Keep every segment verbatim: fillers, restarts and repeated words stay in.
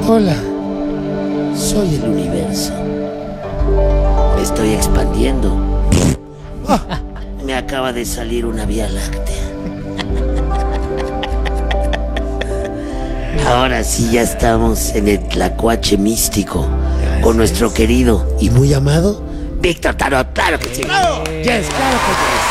Hola, soy el universo. Me estoy expandiendo. Me acaba de salir una vía láctea. Ahora sí ya estamos en el tlacuache místico con nuestro querido y muy amado Víctor Tarot. Claro que sí. Yes, claro que sí.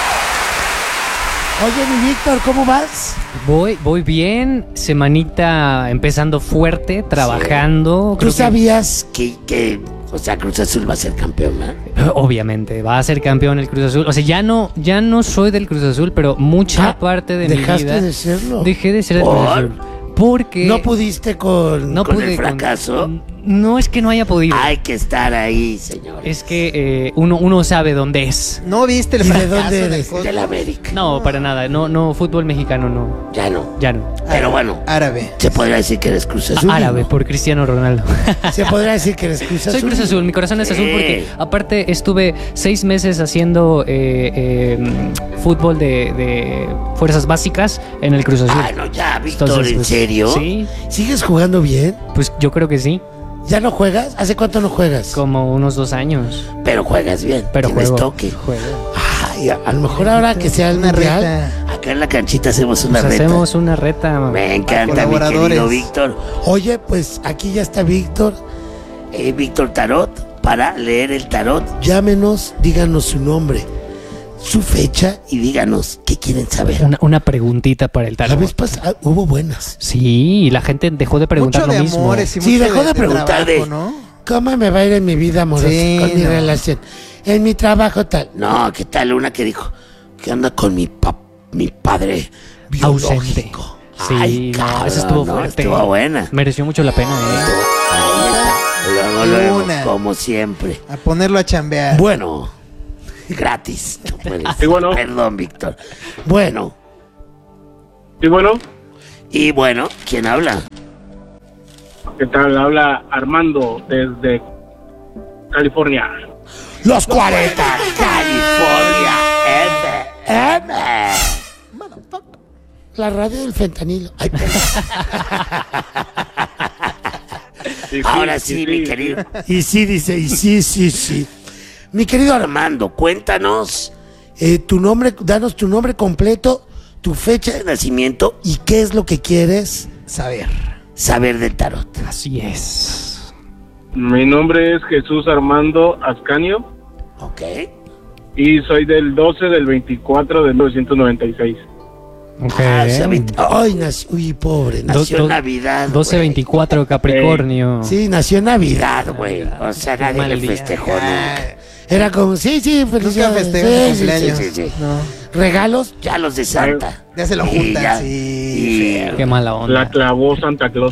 Oye, mi Víctor, ¿cómo vas? Voy, voy bien, semanita empezando fuerte, trabajando. Sí. ¿Tú sabías que, que, o sea, Cruz Azul va a ser campeón, ¿no? Obviamente, va a ser campeón el Cruz Azul. O sea, ya no, ya no soy del Cruz Azul, pero mucha Ah, parte de mi vida. ¿dejaste de serlo? Dejé de ser del ¿Por? Cruz Azul. Porque ¿No pudiste con, no con pude el fracaso? Con, no es que no haya podido. Hay que estar ahí, señor. Es que eh, uno, uno sabe dónde es. ¿No viste el ¿Y de fracaso dónde del eres? fútbol? De la América. No, para nada. No, no, fútbol mexicano no. Ya no. Ya no. Pero bueno, Árabe. se podría decir que eres Cruz Azul. Árabe, ¿no? por Cristiano Ronaldo. Se podría decir que eres Cruz Azul. Soy Cruz Azul, mi corazón es Sí. azul porque aparte estuve seis meses haciendo eh, eh, fútbol de, de fuerzas básicas en el Cruz Azul. Ah, no, ya, Víctor, Entonces, ¿en pues, serio? Sí, ¿Sigues jugando bien? pues yo creo que sí, ¿Ya no juegas? ¿Hace cuánto no juegas? como unos dos años. Pero juegas bien. Pero Tienes juego, toque. juego. Ay, a, a lo mejor ahora que sea el Una mundial, reta. acá en la canchita hacemos una Nos reta. hacemos una reta. Me encanta, mi Colaboradores. querido Víctor. Oye, pues aquí ya está Víctor, eh, Víctor Tarot, para leer el tarot. Llámenos, díganos su nombre, su fecha y díganos qué quieren saber. Una, una preguntita para el La tarot. vez pasada hubo buenas. Sí, la gente dejó de preguntar Mucho lo de mismo. amores y Sí, mucho dejó de preguntar de- trabajo, ¿no? ¿Cómo me va a ir en mi vida amorosa Sí, con mi no. relación? En mi trabajo tal. No, ¿qué tal? Una que dijo, ¿qué onda con mi pap mi padre Ausente. biológico? Sí, Ay, no, cabrón, esa estuvo no, fuerte. estuvo buena. Mereció mucho la pena, ¿eh? Ahí está. Luego, luego, Una. como siempre. A ponerlo a chambear. Bueno, gratis. No puedes. Sí, bueno. Perdón, Víctor. Bueno, Sí, bueno, y bueno, ¿quién habla? ¿qué tal? Habla Armando desde California. Los cuarenta, California, M, M. La radio del fentanilo. Ay, perdón. Sí, Ahora sí, mi querido. Y sí, dice, y sí, sí, sí. Mi querido Armando, cuéntanos eh, tu nombre, danos tu nombre completo, tu fecha de nacimiento y qué es lo que quieres Saber. saber del tarot. Así es. Mi nombre es Jesús Armando Ascanio ¿Ok? y soy del doce del veinticuatro de mil novecientos noventa y seis. Ok. Ah, o sea, veinte ay, nació, uy, pobre, nació Do- en do- Navidad. doce güey. veinticuatro Capricornio. Sí, nació en Navidad, güey. O sea, nadie mal le día. festejó nunca. Era como, sí, sí, Nunca felicidades. festejan Sí, su sí, cumpleaños. sí, sí, sí. No. Regalos, ya los de Santa. Ya se lo Y juntan, ya. sí, Y- Qué mala onda. La clavó Santa Claus.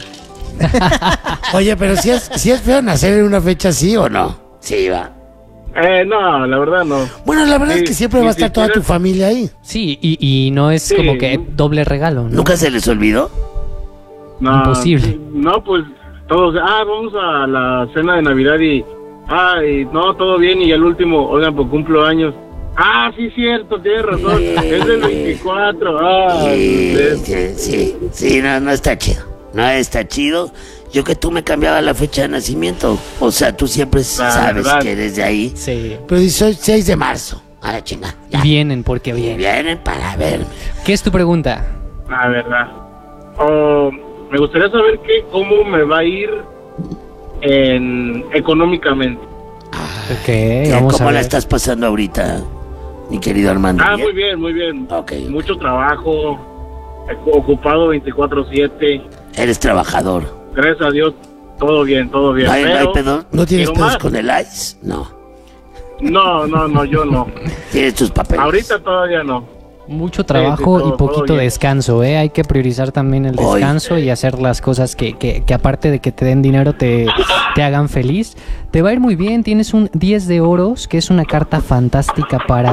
Oye, pero si es, si es feo nacer en una fecha así o no. Sí, va. Eh, no, la verdad no. Bueno, la verdad Sí, es que siempre ni va a estar toda siquiera- tu familia ahí. Sí, y, y no es Sí. como que doble regalo, ¿no? ¿Nunca se les olvidó? No, Imposible. No, pues todos, ah, vamos a la cena de Navidad y, ah, y no, todo bien y al último, oigan, pues cumplo años. Ah, sí, cierto, tienes razón, es del veinticuatro. Ah, Sí, es- sí, sí, sí, no, no está chido. No está chido. Yo que tú me cambiaba la fecha de nacimiento. O sea, tú siempre sabes verdad. que eres de ahí. Sí. Pero dice, soy seis de marzo. A la chinga. ya. Vienen porque Y vienen. vienen para verme. ¿Qué es tu pregunta? la verdad. Oh, me gustaría saber que cómo me va a ir en económicamente. Ok, ¿Qué- vamos a ¿Cómo la ver. estás pasando ahorita, mi querido Armando? Ah, ¿Bien? muy bien, muy bien. Ok. Mucho trabajo, ocupado veinticuatro siete. Eres trabajador. Gracias a Dios, todo bien, todo bien. ¿No hay, no hay pero pedo? ¿No tienes quiero pedos más. con el ICE? No. No, no, no, yo no. Tienes tus papeles. Ahorita todavía no. Mucho trabajo Sí, sí, todo- y poquito todo bien. descanso, ¿eh? Hay que priorizar también el Hoy. descanso y hacer las cosas que, que, que aparte de que te den dinero te, te hagan feliz. Te va a ir muy bien, tienes un diez de oros, que es una carta fantástica para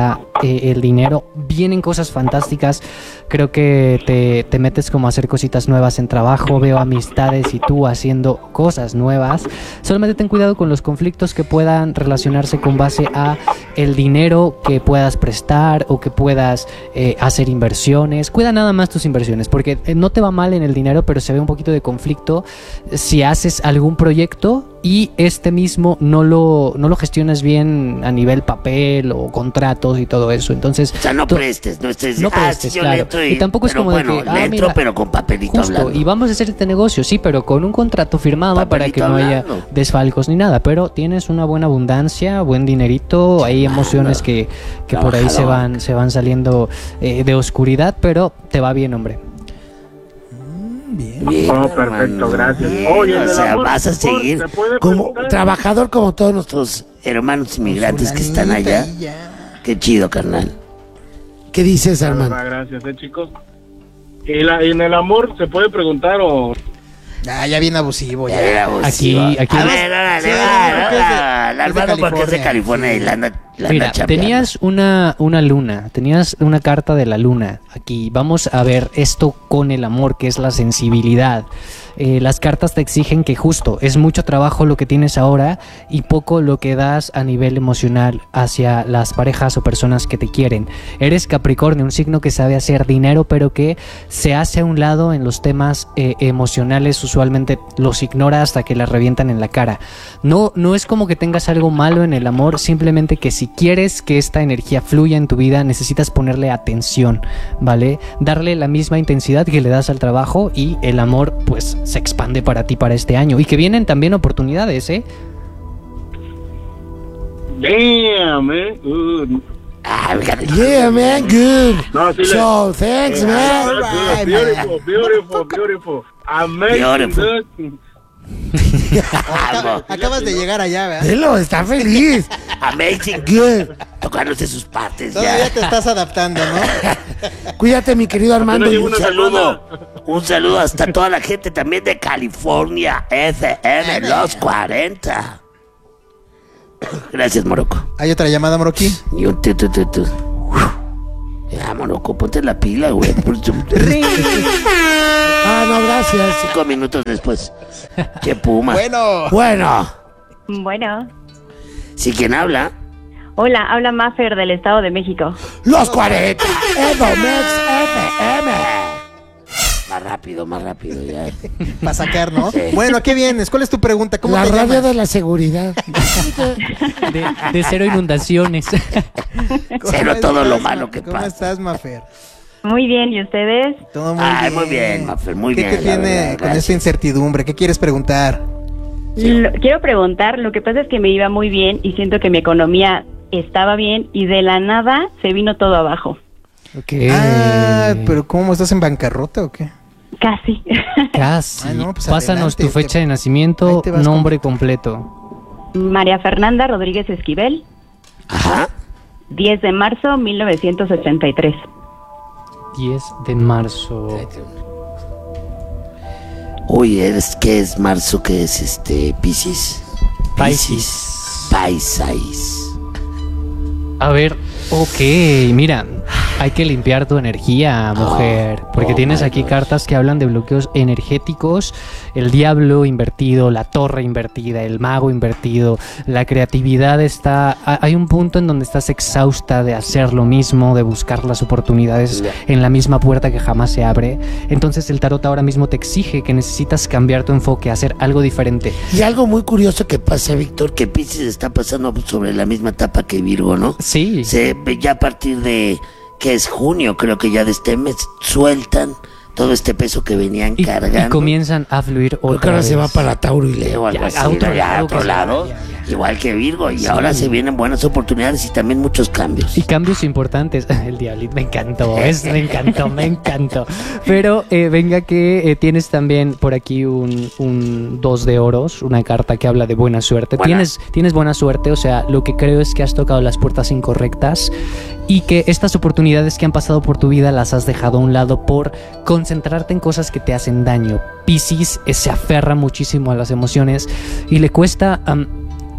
eh, el dinero. Vienen cosas fantásticas. Creo que te, te metes como a hacer cositas nuevas en trabajo. Veo amistades y tú haciendo cosas nuevas. Solamente ten cuidado con los conflictos que puedan relacionarse con base a el dinero que puedas prestar o que puedas eh, hacer inversiones. Cuida nada más tus inversiones, porque eh, no te va mal en el dinero, pero se ve un poquito de conflicto si haces algún proyecto y este mismo no lo, no lo gestionas bien a nivel papel o contratos y todo eso. Entonces, O sea, no tú- prestes, no estés... no ah, prestes, sí, yo claro. le entro Y tampoco es pero como de bueno, que, ah, le entro, mira, pero con papelito Justo, hablando. y vamos a hacer este negocio, sí, pero con un contrato firmado para que Papelito no haya hablando. desfalcos ni nada. Pero tienes una buena abundancia, buen dinerito, hay emociones que, que por ahí se Trabajador. van, se van saliendo eh, de oscuridad, pero te va bien, hombre. Bien. Bien, Oh, hermano, perfecto, gracias. bien, Oye, en o el sea, amor, vas a ¿se seguir puede como preguntar? trabajador como todos nuestros hermanos inmigrantes que están Fulanita allá. y ya. Qué chido, carnal. ¿Qué dices, Ah, hermano? gracias, eh, chicos. ¿Y, la, y en el amor se puede preguntar o...? Ah, ya bien abusivo, Ya ya. era abusivo. Aquí- aquí- A ver, órale, Sí, va, creo que es de- va, es de hermano, porque es de California. California y la anda, la Mira, anda chambeando. tenías una, una luna, tenías una carta de la luna aquí. Vamos a ver esto con el amor, que es la sensibilidad. Eh, las cartas te exigen que justo es mucho trabajo lo que tienes ahora y poco lo que das a nivel emocional hacia las parejas o personas que te quieren. Eres Capricornio, un signo que sabe hacer dinero, pero que se hace a un lado en los temas eh, emocionales. Usualmente los ignora hasta que las revientan en la cara. No, no es como que tengas algo malo en el amor, simplemente que si quieres que esta energía fluya en tu vida, necesitas ponerle atención, ¿vale? Darle la misma intensidad que le das al trabajo y el amor, pues, se expande para ti para este año. Y que vienen también oportunidades, ¿eh? Damn, eh. Uh, Ah, fíjate. Yeah, man, good. No, sí le- So, thanks, eh, man. ah, beautiful, beautiful, beautiful. Amazing, Beautiful. dude. Vamos. Acabas de llegar allá, ¿verdad? Velo, está feliz. Amazing, good. Tocándose sus partes Todavía ya. te estás adaptando, ¿no? Cuídate, mi querido Armando. Apenas Y llevo un una saludo. Un saludo hasta toda la gente también de California. F M Los cuarenta. Gracias, Morocco. Hay otra llamada, Moroqui. Y un tu, tu, tu, tu. Ya, Morocco, ponte la pila, güey. Ah, no, gracias. Cinco minutos después. Qué puma. Bueno. Bueno. Bueno, ¿Sí quién habla? hola, habla Maffer del Estado de México. Los cuarenta. Edomex F M. Más rápido, más rápido ya. Para sacar, ¿no? Sí. Bueno, ¿a qué vienes? ¿Cuál es tu pregunta? ¿Cómo La te radio llamas? de la seguridad. De, de cero inundaciones. ¿Cómo Cero todo lo estás, malo Ma- que ¿Cómo pasa. estás, Mafer? Muy bien, ¿y ustedes? Todo muy Ay, bien. muy bien, Mafer, muy ¿Qué, bien, ¿Qué la tiene verdad, con gracias. esta incertidumbre? ¿Qué quieres preguntar? Lo- quiero preguntar, lo que pasa es que me iba muy bien y siento que mi economía estaba bien y de la nada se vino todo abajo. Ok. Ah, pero ¿cómo? ¿Estás en bancarrota o qué? Casi. Casi. Ah, no, pues Pásanos adelante, tu fecha te- de ahí nacimiento, te vas nombre completo. María Fernanda Rodríguez Esquivel, Ajá. diez de marzo mil novecientos ochenta y tres. diez de marzo. Uy, ¿eres qué es marzo? ¿Qué es este? ¿Piscis? Piscis. Piscis. A ver, ok, mira, hay que limpiar tu energía, mujer, porque oh tienes my aquí gosh. cartas que hablan de bloqueos energéticos, el diablo invertido, la torre invertida, el mago invertido, la creatividad está, ha- hay un punto en donde estás exhausta de hacer lo mismo, de buscar las oportunidades en la misma puerta que jamás se abre, entonces el tarot ahora mismo te exige que necesitas cambiar tu enfoque, hacer algo diferente. Y algo muy curioso que pasa, Víctor, que Piscis está pasando sobre la misma etapa que Virgo, ¿no? Sí. Se ve ya a partir de que es junio, creo que ya de este mes sueltan todo este peso que venían Y, cargando. y comienzan a fluir Creo que otra ahora vez. se va para Tauro y Leo, algo Ya, así, a otro ¿no? Ya, lado a otro que se lado, vaya, ya. igual que Virgo, y Sí. ahora se vienen buenas oportunidades y también muchos cambios. Y cambios importantes. El diablito me encantó, es, me encantó, me encantó. Pero eh, venga que eh, tienes también por aquí un, un dos de oros, una carta que habla de buena suerte. Buena. Tienes, tienes buena suerte, o sea, lo que creo es que has tocado las puertas incorrectas y que estas oportunidades que han pasado por tu vida las has dejado a un lado por concentrarte en cosas que te hacen daño. Piscis eh, se aferra muchísimo a las emociones y le cuesta... am,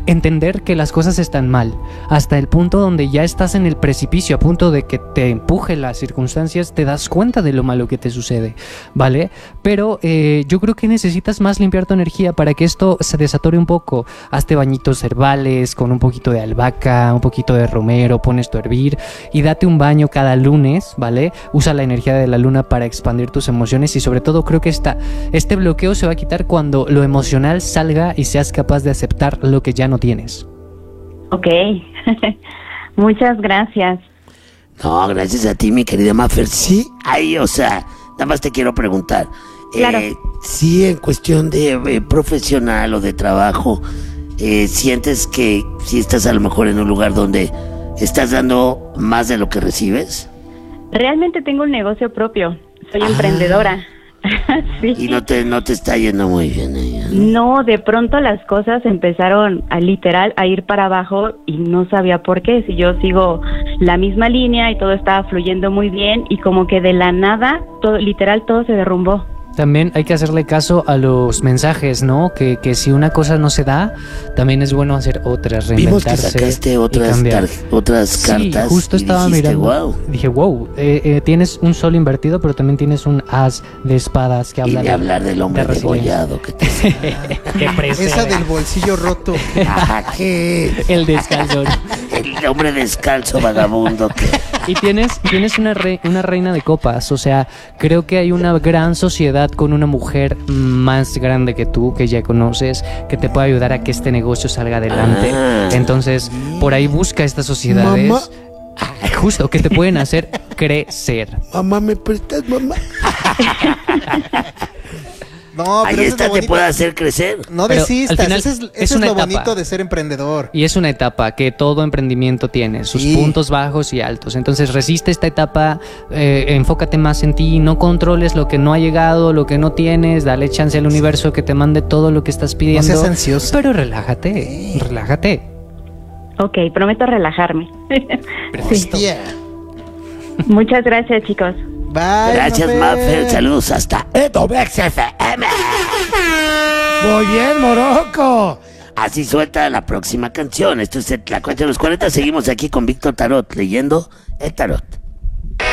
entender que las cosas están mal, hasta el punto donde ya estás en el precipicio, a punto de que te empuje las circunstancias, te das cuenta de lo malo que te sucede, ¿vale? Pero eh, yo creo que necesitas más limpiar tu energía para que esto se desatore un poco. Hazte bañitos herbales con un poquito de albahaca, un poquito de romero, pones tu a hervir y date un baño cada lunes, ¿vale? Usa la energía de la luna para expandir tus emociones y sobre todo creo que esta, este bloqueo se va a quitar cuando lo emocional salga y seas capaz de aceptar lo que ya no tienes. Ok, muchas gracias. No, gracias a ti, mi querida Mafer. Sí, ahí, o sea, nada más te quiero preguntar. Claro. Eh, sí, en cuestión de eh, profesional o de trabajo, eh, ¿sientes que si estás a lo mejor en un lugar donde estás dando más de lo que recibes? Realmente tengo un negocio propio, soy Ah. emprendedora. Sí. Y no te, no te está yendo muy bien ella. No, de pronto las cosas empezaron a literal a ir para abajo y no sabía por qué. Si yo sigo la misma línea y todo estaba fluyendo muy bien y como que de la nada, todo, literal todo se derrumbó. También hay que hacerle caso a los mensajes, ¿no? Que, que si una cosa no se da, también es bueno hacer otras, Vimos que reinventarse sacaste y otras, cambiar. tar- otras Sí, cartas. justo y estaba dijiste, mirando. "Wow". Dije, wow, eh, eh, tienes un sol invertido, pero también tienes un as de espadas que Y habla de hablar del hombre de resiliencia. degollado que te... que precede. Esa del bolsillo roto. Ajá, que El descalzón. el hombre descalzo vagabundo que... Y tienes, tienes una, re- una reina de copas, o sea, creo que hay una gran sociedad con una mujer más grande que tú, que ya conoces, que te puede ayudar a que este negocio salga adelante. Ah. Entonces, por ahí busca estas sociedades, Mamá. justo, que te pueden hacer crecer. Mamá, ¿me prestas, mamá? No, Ahí pero eso es esta lo te bonito. puede hacer crecer. No Pero desistas, al final eso es, es eso es una lo etapa. bonito de ser emprendedor. Y es una etapa que todo emprendimiento tiene, sus Sí. puntos bajos y altos. Entonces resiste esta etapa, eh, enfócate más en ti, no controles lo que no ha llegado, lo que no tienes, dale chance al universo que te mande todo lo que estás pidiendo. seas ansioso. Pero relájate, relájate. Ok, prometo relajarme. Sí. Hostia. Muchas gracias, chicos. Bye, Gracias, Mafer. Saludos hasta Edomex F M. Muy bien, Morocco. Así suelta la próxima canción. Esto es La Cuenta de los cuarenta. Seguimos aquí con Víctor Tarot leyendo el tarot.